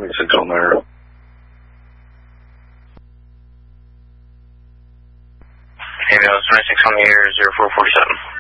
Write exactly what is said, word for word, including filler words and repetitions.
twenty-six on there. Hey, twenty-six on the air, zero four four seven.